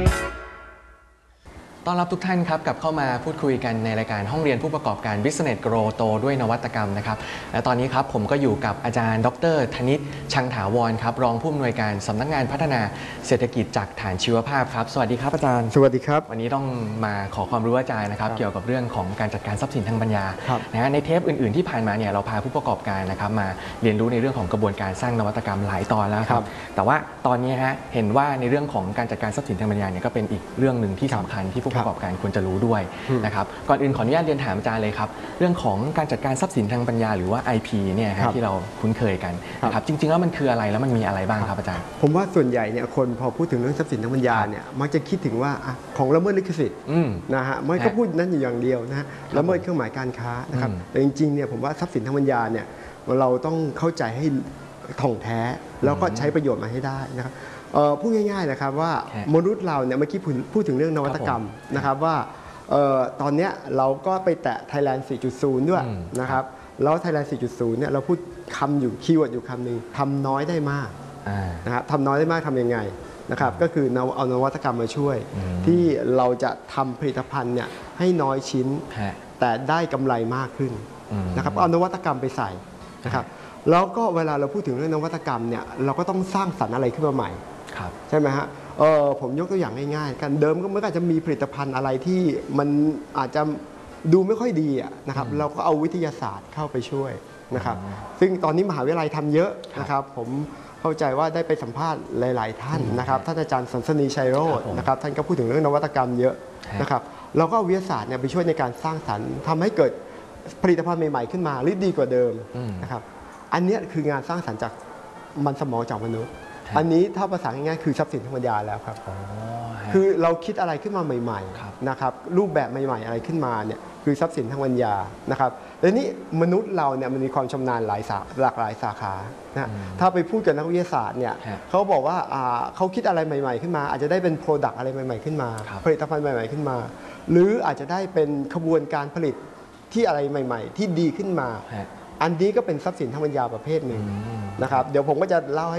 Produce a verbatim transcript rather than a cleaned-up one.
ต้อนรับทุกท่านครับกลับเข้ามาพูดคุยกันในรายการห้องเรียนผู้ประกอบการ Business Grow โตด้วยนวัตกรรมนะครับและตอนนี้ครับผมก็อยู่กับอาจารย์ดรธนิตชังถาวรครับรองผู้อำนวยการสำนักงานพัฒนาเศรษฐกิจจากฐานชีวภาพครับสวัสดีครับอาจารย์สวัสดีครับวันนี้ต้องมาขอความรู้อาจารย์นะครับเกี่ยวกับเรื่องของการจัดการทรัพย์สินทางปัญญานะฮะในเทปอื่นๆที่ผ่านมาเนี่ยเราพาผู้ประกอบการนะครับมาเรียนรู้ในเรื่องของกระบวนการสร้างนวัตกรรมหลายตอนแล้วครับแต่ว่าตอนนี้ฮะเห็นว่าในเรื่องของการจัดการทรัพย์สินทางปัญญาเนี่ยก็เป็นอีกเรื่องหนึ่งที่สำคัญที่ผู้ประกอบการควรจะรู้ด้วยนะครับก่อนอื่นขออนุญาตเรียนถามอาจารย์เลยครับเรื่องของการจัดการทรัพย์สินทางปัญญาหรือว่า ไอ พี เนี่ยที่เราคุ้นเคยกันนะครับจริงๆแล้วมันคืออะไรแล้วมันมีอะไรบ้างครับอาจารย์ผมว่าส่วนใหญ่เนี่ยคนพอพูดถึงเรื่องทรัพย์สินทางปัญญาเนี่ยมักจะคิดถึงว่าของละเมิดลิขสิทธิ์นะฮะมันก็พูดนั้นอยู่อย่างเดียวนะฮะละเมิดเครื่องหมายการค้านะครับแต่จริงๆเนี่ยผมว่าทรัพย์สินทางปัญญาเนี่ยเราต้องเข้าใจให้ถ่องแท้แล้วก็ใช้ประโยชน์มาให้ได้นะครับพูดง่ายๆนะครับว่ามนุษย์เราเนี่ยเมื่อกี้พูดถึงเรื่องนวัตกรรมนะครับว่าตอนนี้เราก็ไปแตะ Thailand สี่จุดศูนย์ ด้วยนะครับแล้ว Thailand สี่จุดศูนย์ เนี่ยเราพูดคำอยู่คีย์เวิร์ดอยู่คำหนึ่งทำน้อยได้มากนะครับทำน้อยได้มากทำยังไงนะครับก็คือเอานวัตกรรมมาช่วยที่เราจะทำผลิตภัณฑ์เนี่ยให้น้อยชิ้นแต่ได้กำไรมากขึ้นนะครับเอานวัตกรรมไปใส่นะครับแล้วก็เวลาเราพูดถึงเรื่องนวัตกรรมเนี่ยเราก็ต้องสร้างสรรค์อะไรขึ้นมาใหม่ใช่ไหมฮะเออผมยกตัวอย่างง่ายๆกันเดิมก็มันอาจจะมีผลิตภัณฑ์อะไรที่มันอาจจะดูไม่ค่อยดีนะครับเราก็เอาวิทยาศาสตร์เข้าไปช่วยนะครับซึ่งตอนนี้มหาวิทยาลัยทำเยอะนะครับผมเข้าใจว่าได้ไปสัมภาษณ์หลายๆท่านนะครับท่านอาจารย์สันสนีชัยโรจน์นะครับท่านก็พูดถึงเรื่องนวัตกรรมเยอะนะครับเราก็เอาวิทยาศาสตร์เนี่ยไปช่วยในการสร้างสรรค์ทำให้เกิดผลิตภัณฑ์ใหม่ๆขึ้นมาหรือดีกว่าเดิมนะครับอันนี้คืองานสร้างสรรค์จากมันสมองจากมนุษย์อันนี้ถ้าภาษาง่ายๆคือทรัพย์สินทางปัญญาแล้วครับคือเราคิดอะไรขึ้นมาใหม่ๆนะครับรูปแบบใหม่ๆอะไรขึ้นมาเนี่ยคือทรัพย์สินทางปัญญานะครับและนี่มนุษย์เราเนี่ยมันมีความชำนาญหลายหลากหลายสาขานะถ้าไปพูดกับนักวิทยาศาสตร์เนี่ยเขาบอกว่าเขาคิดอะไรใหม่ๆขึ้นมาอาจจะได้เป็นโปรดักต์อะไรใหม่ๆขึ้นมาผลิตภัณฑ์ใหม่ๆขึ้นมาหรืออาจจะได้เป็นขบวนการผลิตที่อะไรใหม่ๆที่ดีขึ้นมาอันนี้ก็เป็นทรัพย์สินทางปัญญาประเภทหนึ่งนะครับเดี๋ยวผมก็จะเล่าให้